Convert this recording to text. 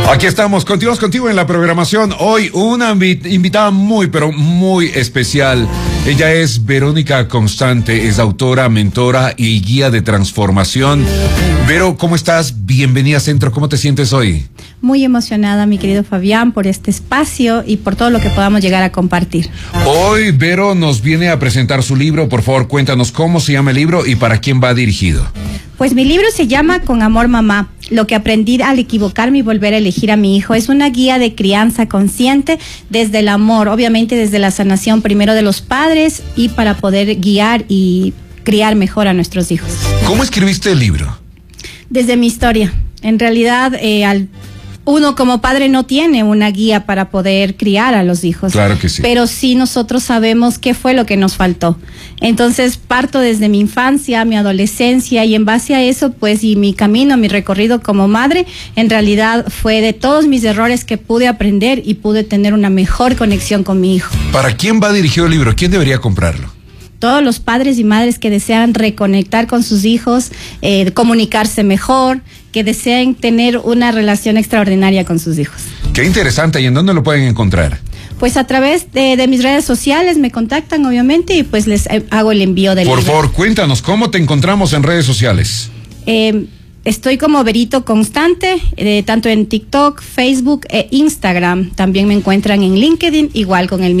Aquí estamos, continuamos contigo en la programación. Hoy una invitada muy, pero muy especial. Ella es Verónica Constante, es autora, mentora y guía de transformación. Vero, ¿cómo estás? Bienvenida a Centro, ¿cómo te sientes hoy? Muy emocionada, mi querido Fabián, por este espacio y por todo lo que podamos llegar a compartir. Hoy Vero nos viene a presentar su libro. Por favor, cuéntanos cómo se llama el libro y para quién va dirigido. Pues mi libro se llama Con Amor Mamá, lo que aprendí al equivocarme y volver a elegir a mi hijo. Es una guía de crianza consciente desde el amor, obviamente desde la sanación primero de los padres y para poder guiar y criar mejor a nuestros hijos. ¿Cómo escribiste el libro? Desde mi historia. En realidad, uno como padre no tiene una guía para poder criar a los hijos. Claro que sí. Pero sí nosotros sabemos qué fue lo que nos faltó. Entonces parto desde mi infancia, mi adolescencia y en base a eso pues y mi camino, mi recorrido como madre, en realidad fue de todos mis errores que pude aprender y pude tener una mejor conexión con mi hijo. ¿Para quién va dirigido el libro? ¿Quién debería comprarlo? Todos los padres y madres que desean reconectar con sus hijos, comunicarse mejor, que deseen tener una relación extraordinaria con sus hijos. Qué interesante. ¿Y en dónde lo pueden encontrar? Pues a través de mis redes sociales me contactan, obviamente, y pues les hago el envío del libro. Por favor, cuéntanos, ¿cómo te encontramos en redes sociales? Estoy como Verito Constante, tanto en TikTok, Facebook e Instagram. También me encuentran en LinkedIn, igual con el